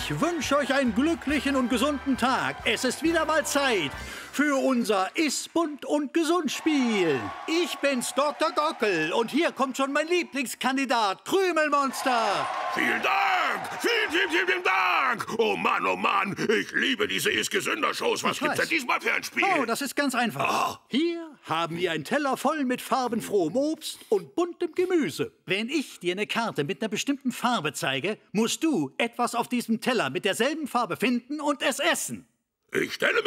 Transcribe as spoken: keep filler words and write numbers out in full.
Ich wünsche euch einen glücklichen und gesunden Tag. Es ist wieder mal Zeit für unser Iss bunt und gesund Spiel. Ich bin's, Doktor Gockel, und hier kommt schon mein Lieblingskandidat, Krümelmonster. Vielen Dank! Vielen, vielen, vielen, vielen Dank! Oh Mann, oh Mann, ich liebe diese Ist-Gesünder-Shows. Was Ich gibt's weiß. denn diesmal für ein Spiel? Oh, das ist ganz einfach. Oh. Hier haben wir einen Teller voll mit farbenfrohem Obst und buntem Gemüse. Wenn ich dir eine Karte mit einer bestimmten Farbe zeige, musst du etwas auf diesem Teller mit derselben Farbe finden und es essen. Ich stelle